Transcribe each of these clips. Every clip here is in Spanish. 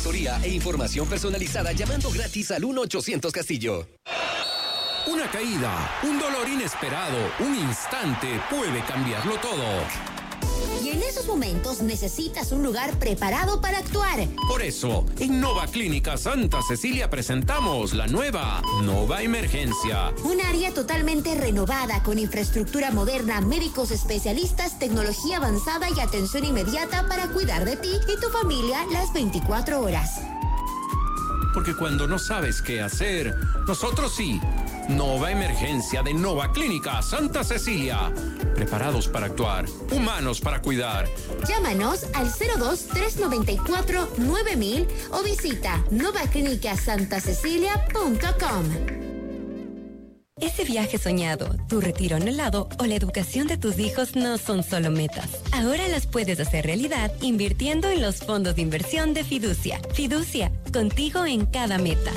asesoría e información personalizada llamando gratis al 1-800 Castillo. Una caída, un dolor inesperado, un instante puede cambiarlo todo. Y en esos momentos necesitas un lugar preparado para actuar. Por eso, en Nova Clínica Santa Cecilia presentamos la nueva Nova Emergencia. Un área totalmente renovada con infraestructura moderna, médicos especialistas, tecnología avanzada y atención inmediata para cuidar de ti y tu familia las 24 horas. Porque cuando no sabes qué hacer, nosotros sí. Nova Emergencia de Nova Clínica Santa Cecilia. Preparados para actuar, humanos para cuidar. Llámanos al 02-394-9000 o visita novaclinicasantaCecilia.com. Ese viaje soñado, tu retiro anhelado o la educación de tus hijos no son solo metas. Ahora las puedes hacer realidad invirtiendo en los fondos de inversión de Fiducia. Fiducia, contigo en cada meta.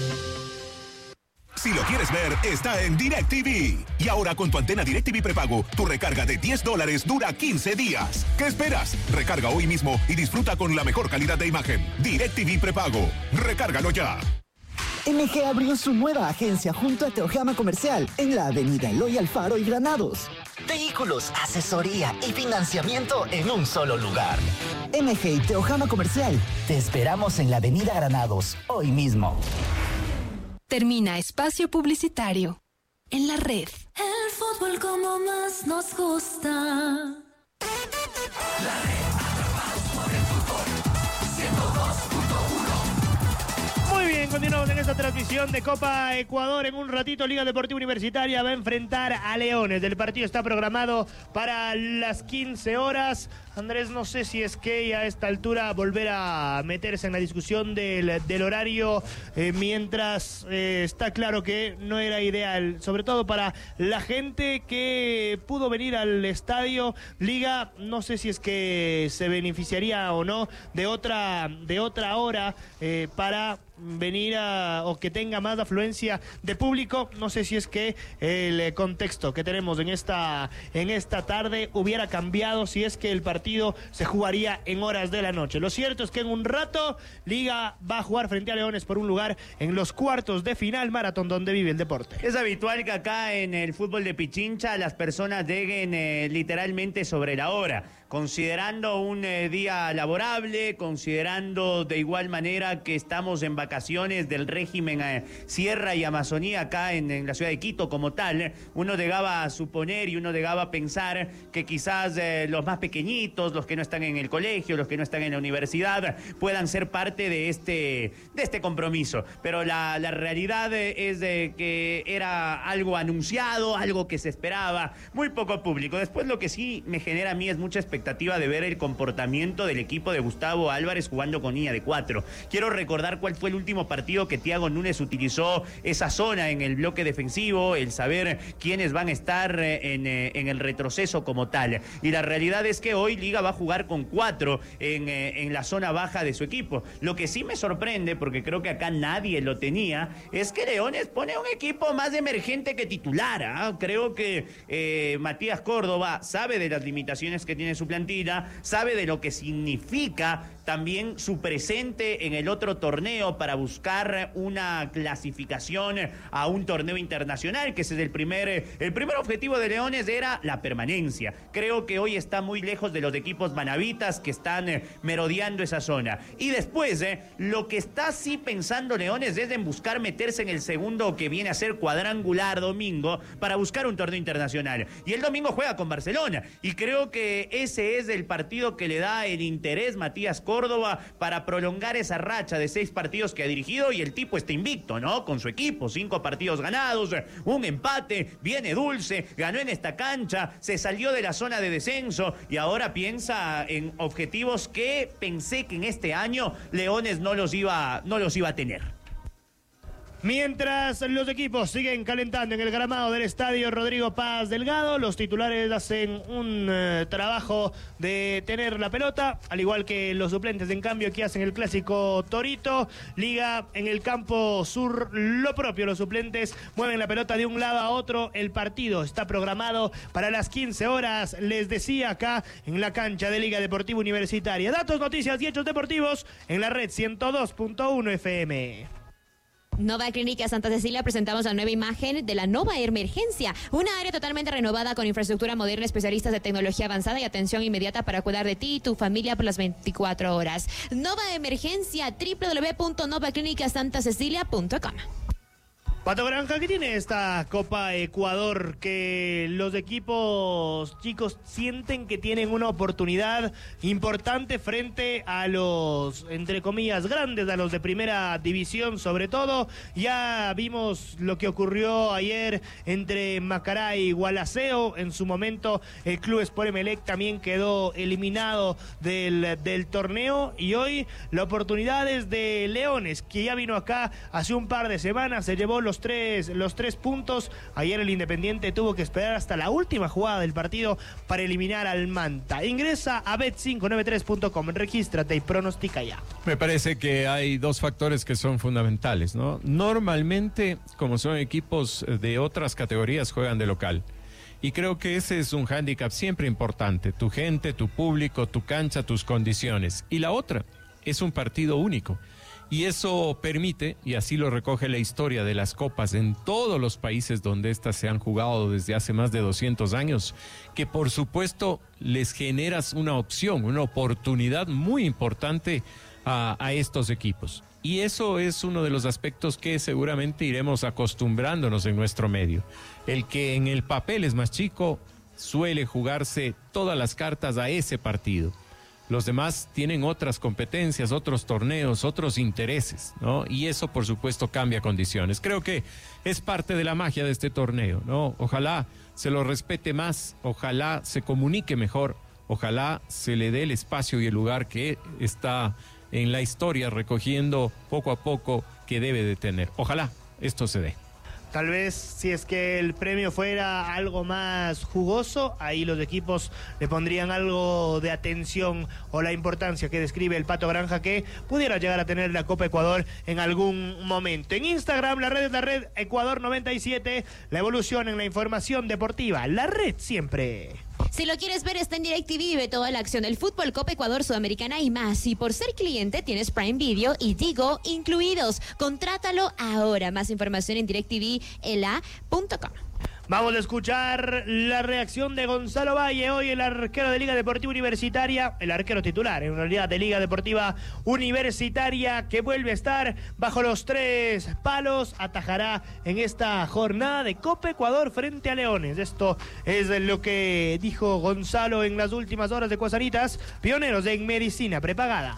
Si lo quieres ver, está en DirecTV. Y ahora con tu antena DirecTV prepago, tu recarga de $10 dura 15 días. ¿Qué esperas? Recarga hoy mismo y disfruta con la mejor calidad de imagen. DirecTV prepago. Recárgalo ya. MG abrió su nueva agencia junto a Teojama Comercial en la avenida Eloy Alfaro y Granados. Vehículos, asesoría y financiamiento en un solo lugar. MG y Teojama Comercial. Te esperamos en la avenida Granados, hoy mismo. Termina espacio publicitario. En la red. El fútbol como más nos gusta. La red, atrapados por el fútbol. 102.1. Muy bien, continuamos en esta transmisión de Copa Ecuador. En un ratito Liga Deportiva Universitaria va a enfrentar a Leones. El partido está programado para las 15 horas. Andrés, no sé si es que a esta altura volver a meterse en la discusión del horario, mientras está claro que no era ideal, sobre todo para la gente que pudo venir al estadio. Liga, no sé si es que se beneficiaría o no de otra hora para venir o que tenga más afluencia de público. No sé si es que el contexto que tenemos en esta tarde hubiera cambiado si es que el partido se jugaría en horas de la noche. Lo cierto es que en un rato Liga va a jugar frente a Leones por un lugar en los cuartos de final maratón donde vive el deporte. Es habitual que acá en el fútbol de Pichincha las personas lleguen literalmente sobre la hora, considerando un día laborable, considerando de igual manera que estamos en vacaciones del régimen Sierra y Amazonía acá en la ciudad de Quito como tal. Uno llegaba a suponer y uno llegaba a pensar que quizás los más pequeñitos, los que no están en el colegio, los que no están en la universidad, puedan ser parte de este compromiso. Pero la realidad es de que era algo anunciado, algo que se esperaba, muy poco público. Después lo que sí me genera a mí es mucha expectativa de ver el comportamiento del equipo de Gustavo Álvarez jugando con línea de 4. Quiero recordar cuál fue el último partido que Thiago Núñez utilizó esa zona en el bloque defensivo, el saber quiénes van a estar en el retroceso como tal. Y la realidad es que hoy Liga va a jugar con 4 en la zona baja de su equipo. Lo que sí me sorprende, porque creo que acá nadie lo tenía, es que Leones pone un equipo más emergente que titular, ¿eh? Creo que Matías Córdoba sabe de las limitaciones que tiene su plantilla, sabe de lo que significa también su presente en el otro torneo para buscar una clasificación a un torneo internacional, que ese es el primer objetivo de Leones, era la permanencia. Creo que hoy está muy lejos de los equipos manavitas que están merodeando esa zona. Y después, lo que está sí pensando Leones es en buscar meterse en el segundo que viene a ser cuadrangular domingo para buscar un torneo internacional. Y el domingo juega con Barcelona. Y creo que ese es el partido que le da el interés Matías Córdoba para prolongar esa racha de 6 partidos que ha dirigido, y el tipo está invicto, ¿no? Con su equipo, 5 partidos ganados, un empate, viene dulce, ganó en esta cancha, se salió de la zona de descenso y ahora piensa en objetivos que pensé que en este año Leones no los iba a tener. Mientras los equipos siguen calentando en el gramado del estadio Rodrigo Paz Delgado, los titulares hacen un trabajo de tener la pelota, al igual que los suplentes en cambio que hacen el clásico Torito. Liga en el campo sur lo propio, los suplentes mueven la pelota de un lado a otro. El partido está programado para las 15 horas, les decía, acá en la cancha de Liga Deportiva Universitaria. Datos, noticias y hechos deportivos en la red 102.1 FM. Nova Clínica Santa Cecilia presentamos la nueva imagen de la Nova Emergencia, una área totalmente renovada con infraestructura moderna, especialistas de tecnología avanzada y atención inmediata para cuidar de ti y tu familia por las 24 horas. Nova Emergencia, www.novaclinicasantasecilia.com. Pato Granja, ¿qué tiene esta Copa Ecuador? Que los equipos chicos sienten que tienen una oportunidad importante frente a los, entre comillas, grandes, a los de primera división sobre todo. Ya vimos lo que ocurrió ayer entre Macará y Gualaceo. En su momento el Club Sport Emelec también quedó eliminado del torneo. Y hoy la oportunidad es de Leones, que ya vino acá hace un par de semanas, se llevó los tres puntos. Ayer el Independiente tuvo que esperar hasta la última jugada del partido para eliminar al Manta. Ingresa a bet593.com, regístrate y pronostica ya. Me parece que hay dos factores que son fundamentales, ¿no? Normalmente, como son equipos de otras categorías, juegan de local. Y creo que ese es un hándicap siempre importante. Tu gente, tu público, tu cancha, tus condiciones. Y la otra, es un partido único. Y eso permite, y así lo recoge la historia de las copas en todos los países donde éstas se han jugado desde hace más de 200 años, que por supuesto les generas una opción, una oportunidad muy importante a estos equipos. Y eso es uno de los aspectos que seguramente iremos acostumbrándonos en nuestro medio. El que en el papel es más chico, suele jugarse todas las cartas a ese partido. Los demás tienen otras competencias, otros torneos, otros intereses, ¿no? Y eso, por supuesto, cambia condiciones. Creo que es parte de la magia de este torneo, ¿no? Ojalá se lo respete más, ojalá se comunique mejor, ojalá se le dé el espacio y el lugar que está en la historia recogiendo poco a poco que debe de tener. Ojalá esto se dé. Tal vez si es que el premio fuera algo más jugoso, ahí los equipos le pondrían algo de atención o la importancia que describe el Pato Granja que pudiera llegar a tener la Copa Ecuador en algún momento. En Instagram, la red es la red Ecuador 97, la evolución en la información deportiva, la red siempre. Si lo quieres ver, está en DirecTV, ve toda la acción del fútbol, Copa Ecuador, Sudamericana y más. Y por ser cliente, tienes Prime Video y Tigo incluidos. Contrátalo ahora. Más información en directvela.com. Vamos a escuchar la reacción de Gonzalo Valle, hoy el arquero de Liga Deportiva Universitaria, el arquero titular en realidad de Liga Deportiva Universitaria, que vuelve a estar bajo los 3 palos, atajará en esta jornada de Copa Ecuador frente a Leones. Esto es lo que dijo Gonzalo en las últimas horas de Cuasaritas, pioneros en medicina prepagada.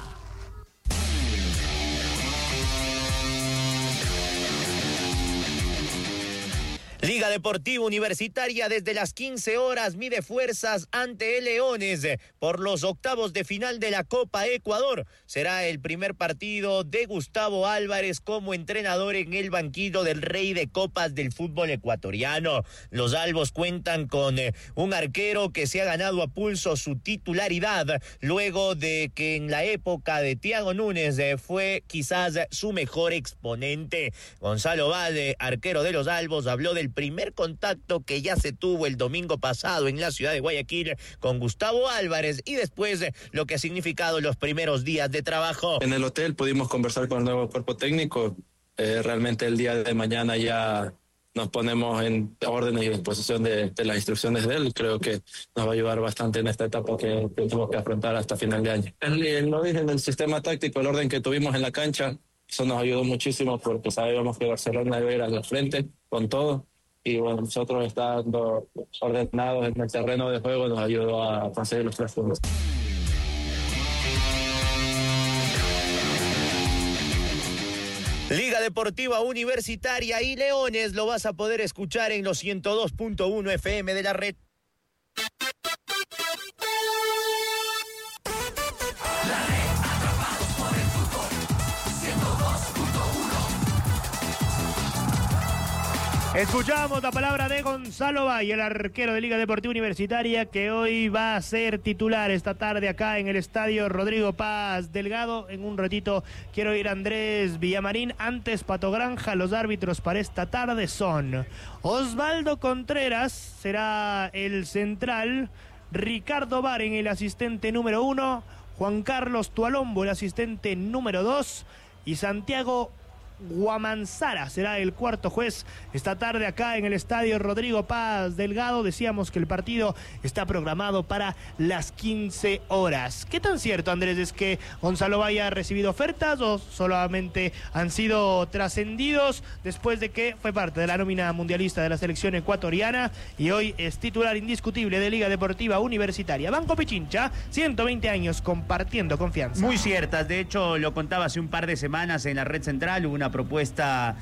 Liga Deportiva Universitaria desde las 15 horas mide fuerzas ante el Leones por los octavos de final de la Copa Ecuador. Será el primer partido de Gustavo Álvarez como entrenador en el banquillo del Rey de Copas del fútbol ecuatoriano. Los albos cuentan con un arquero que se ha ganado a pulso su titularidad luego de que en la época de Thiago Núñez fue quizás su mejor exponente. Gonzalo Valle, arquero de los albos, habló del primer contacto que ya se tuvo el domingo pasado en la ciudad de Guayaquil con Gustavo Álvarez y después lo que ha significado los primeros días de trabajo. En el hotel pudimos conversar con el nuevo cuerpo técnico. Realmente el día de mañana ya nos ponemos en órdenes y disposición de las instrucciones de él. Creo que nos va a ayudar bastante en esta etapa que tenemos que afrontar hasta final de año. Lo dije en el sistema táctico, el orden que tuvimos en la cancha, eso nos ayudó muchísimo porque sabíamos que Barcelona iba a ir a la frente con todo. Y bueno, nosotros estando ordenados en el terreno de juego nos ayudó a conseguir los 3 puntos. Liga Deportiva Universitaria y Leones lo vas a poder escuchar en los 102.1 FM de la red. La red, atrapados por el fútbol, 102.1. Escuchamos la palabra de Gonzalo Valle, el arquero de Liga Deportiva Universitaria, que hoy va a ser titular esta tarde acá en el estadio Rodrigo Paz Delgado. En un ratito quiero ir a Andrés Villamarín. Antes, Pato Granja. Los árbitros para esta tarde son Osvaldo Contreras, será el central, Ricardo Baren, el asistente número 1, Juan Carlos Tualombo, el asistente número 2, y Santiago Guamanzara será el cuarto juez esta tarde acá en el estadio Rodrigo Paz Delgado. Decíamos que el partido está programado para las 15 horas. ¿Qué tan cierto, Andrés, es que Gonzalo Valle ha recibido ofertas o solamente han sido trascendidos después de que fue parte de la nómina mundialista de la selección ecuatoriana y hoy es titular indiscutible de Liga Deportiva Universitaria? Banco Pichincha, 120 años compartiendo confianza. Muy ciertas, de hecho lo contaba hace un par de semanas en la red central, hubo una propuesta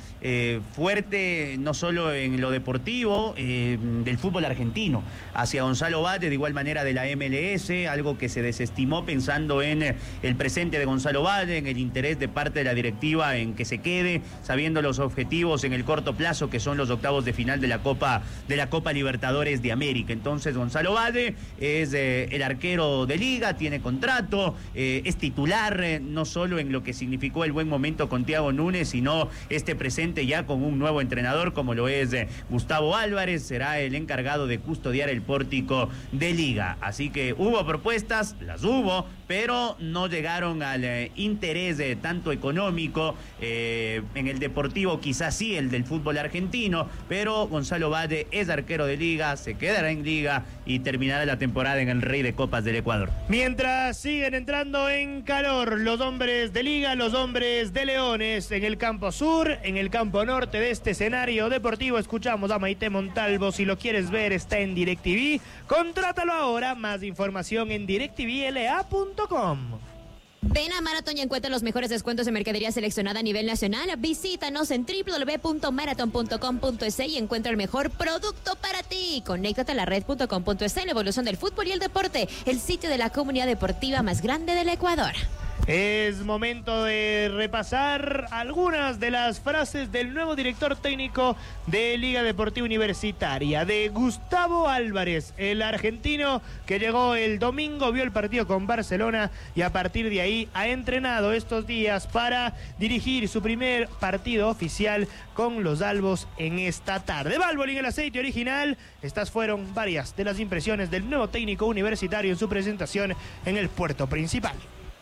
fuerte, no solo en lo deportivo, del fútbol argentino, hacia Gonzalo Valle, de igual manera de la MLS, algo que se desestimó pensando en el presente de Gonzalo Valle, en el interés de parte de la directiva en que se quede, sabiendo los objetivos en el corto plazo, que son los octavos de final de la Copa Libertadores de América. Entonces Gonzalo Valle es el arquero de Liga, tiene contrato, es titular, no solo en lo que significó el buen momento con Thiago Núñez, sino este presente ya con un nuevo entrenador como lo es Gustavo Álvarez, será el encargado de custodiar el pórtico de Liga. Así que hubo propuestas, las hubo, pero no llegaron al interés tanto económico. En el deportivo quizás sí, el del fútbol argentino, pero Gonzalo Valle es arquero de Liga, se quedará en Liga y terminará la temporada en el Rey de Copas del Ecuador. Mientras siguen entrando en calor los hombres de Liga, los hombres de Leones en el campo sur, en el campo norte de este escenario deportivo, escuchamos a Maite Montalvo. Si lo quieres ver, está en DirecTV. Contrátalo ahora. Más información en directvla.com. Ven a Marathon y encuentra los mejores descuentos en mercadería seleccionada a nivel nacional. Visítanos en www.marathon.com.es y encuentra el mejor producto para ti. Conéctate a la red.com.es, la evolución del fútbol y el deporte, el sitio de la comunidad deportiva más grande del Ecuador. Es momento de repasar algunas de las frases del nuevo director técnico de Liga Deportiva Universitaria, de Gustavo Álvarez, el argentino que llegó el domingo, vio el partido con Barcelona y a partir de ahí ha entrenado estos días para dirigir su primer partido oficial con los albos en esta tarde. Valvoline, el aceite original. Estas fueron varias de las impresiones del nuevo técnico universitario en su presentación en el puerto principal.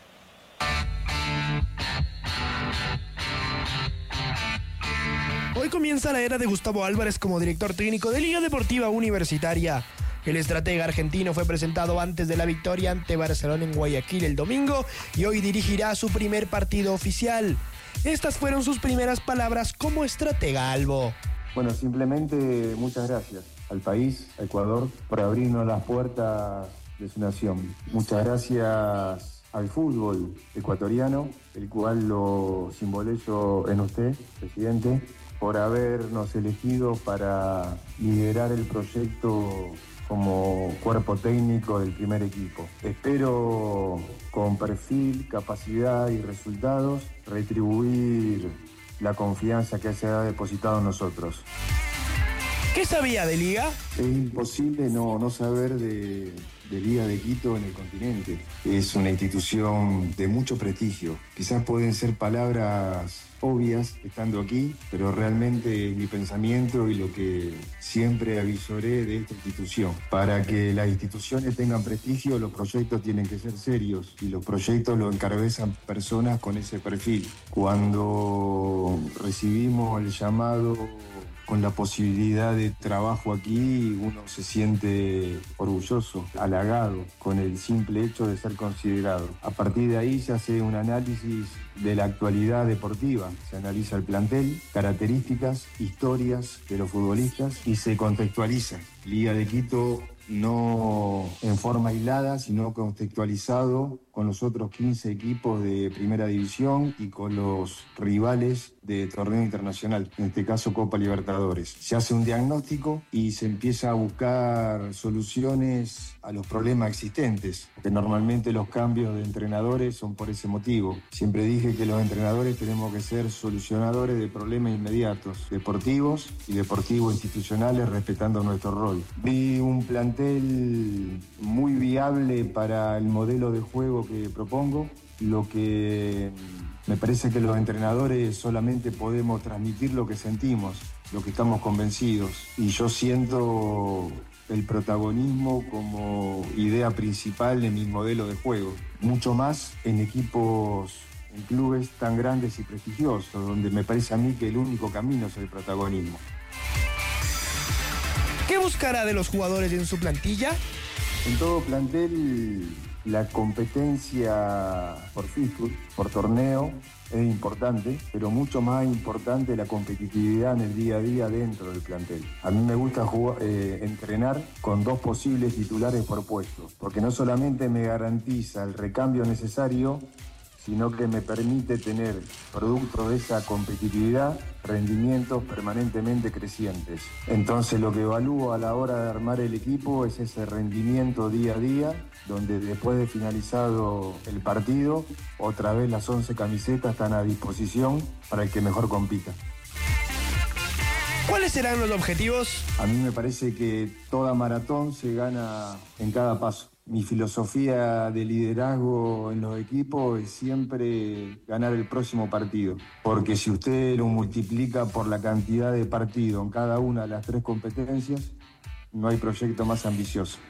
Hoy comienza la era de Gustavo Álvarez como director técnico de Liga Deportiva Universitaria. El estratega argentino fue presentado antes de la victoria ante Barcelona en Guayaquil el domingo y hoy dirigirá su primer partido oficial. Estas fueron sus primeras palabras como estratega albo. Bueno, simplemente muchas gracias al país, a Ecuador, por abrirnos las puertas de su nación. Muchas gracias al fútbol ecuatoriano, el cual lo simbolizo en usted, presidente, por habernos elegido para liderar el proyecto como cuerpo técnico del primer equipo. Espero, con perfil, capacidad y resultados, retribuir la confianza que se ha depositado en nosotros. ¿Qué sabía de Liga? Es imposible no saber de Liga de Quito en el continente. Es una institución de mucho prestigio. Quizás pueden ser palabras obvias estando aquí, pero realmente mi pensamiento y lo que siempre avisoré de esta institución. Para que las instituciones tengan prestigio, los proyectos tienen que ser serios y los proyectos los encabezan personas con ese perfil. Cuando recibimos el llamado con la posibilidad de trabajo aquí, uno se siente orgulloso, halagado con el simple hecho de ser considerado. A partir de ahí se hace un análisis de la actualidad deportiva, se analiza el plantel, características, historias de los futbolistas y se contextualiza. Liga de Quito no en forma aislada, sino contextualizado con los otros 15 equipos de Primera División y con los rivales de torneo internacional, en este caso Copa Libertadores. Se hace un diagnóstico y se empieza a buscar soluciones a los problemas existentes, porque normalmente los cambios de entrenadores son por ese motivo. Siempre dije que los entrenadores tenemos que ser solucionadores de problemas inmediatos, deportivos y deportivos institucionales, respetando nuestro rol. Vi un plantel muy viable para el modelo de juego que propongo. Lo que me parece que los entrenadores solamente podemos transmitir lo que sentimos, lo que estamos convencidos. Y yo siento el protagonismo como idea principal de mi modelo de juego. Mucho más en equipos, en clubes tan grandes y prestigiosos, donde me parece a mí que el único camino es el protagonismo. ¿Qué buscará de los jugadores en su plantilla? En todo plantel, la competencia por fixture, por torneo, es importante, pero mucho más importante la competitividad en el día a día dentro del plantel. A mí me gusta entrenar con 2 posibles titulares por puesto, porque no solamente me garantiza el recambio necesario, sino que me permite tener, producto de esa competitividad, rendimientos permanentemente crecientes. Entonces lo que evalúo a la hora de armar el equipo es ese rendimiento día a día, donde después de finalizado el partido, otra vez las 11 camisetas están a disposición para el que mejor compita. ¿Cuáles serán los objetivos? A mí me parece que toda maratón se gana en cada paso. Mi filosofía de liderazgo en los equipos es siempre ganar el próximo partido, porque si usted lo multiplica por la cantidad de partidos en cada una de las 3 competencias, no hay proyecto más ambicioso.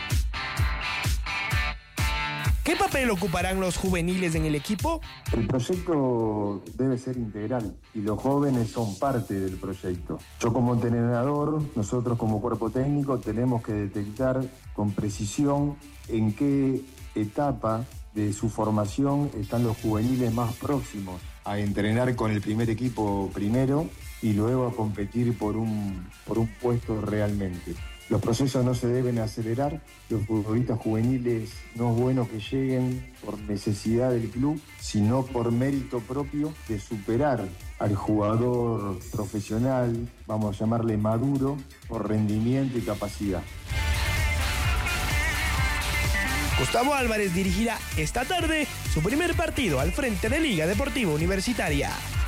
¿Qué papel ocuparán los juveniles en el equipo? El proyecto debe ser integral y los jóvenes son parte del proyecto. Yo como entrenador, nosotros como cuerpo técnico tenemos que detectar con precisión en qué etapa de su formación están los juveniles más próximos a entrenar con el primer equipo primero y luego a competir por un puesto realmente. Los procesos no se deben acelerar, los futbolistas juveniles no es bueno que lleguen por necesidad del club, sino por mérito propio de superar al jugador profesional, vamos a llamarle maduro, por rendimiento y capacidad. Gustavo Álvarez dirigirá esta tarde su primer partido al frente de Liga Deportiva Universitaria.